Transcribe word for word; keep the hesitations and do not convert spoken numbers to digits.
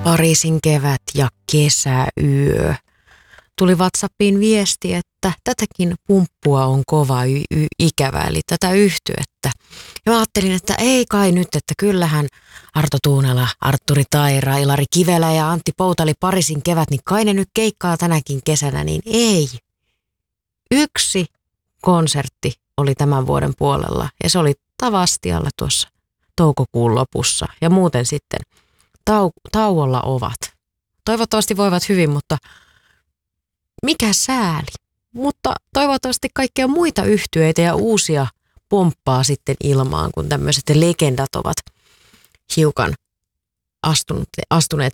Pariisin kevät ja kesäyö. Tuli WhatsAppiin viesti, että tätäkin pumppua on kova y- y- ikävä, eli tätä yhtyettä. Ja mä ajattelin, että ei kai nyt, että kyllähän Arto Tuunela, Artturi Taira, Ilari Kivelä ja Antti Poutali Pariisin kevät, niin kai ne nyt keikkaa tänäkin kesänä, niin ei. Yksi konsertti oli tämän vuoden puolella ja se oli Tavastialla tuossa toukokuun lopussa ja muuten sitten tau- tauolla ovat. Toivottavasti voivat hyvin, mutta mikä sääli. Mutta toivottavasti kaikkia muita yhtyeitä ja uusia pomppaa sitten ilmaan, kun tämmöiset legendat ovat hiukan astunut, astuneet